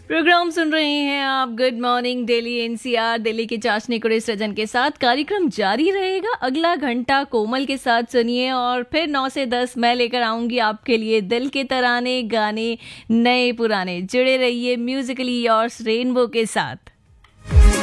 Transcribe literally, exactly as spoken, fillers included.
Programme सुन रहे हैं आप good morning Delhi NCR Delhi के चाशनी कुरे सृजन के साथ। कार्यक्रम जारी रहेगा, अगला घंटा कोमल के साथ सुनिए और फिर नौ से दस मैं लेकर आऊंगी आपके लिए दिल के तराने, गाने नए पुराने। जुड़े रहिए म्यूजिकली योर्स रेनबो के साथ।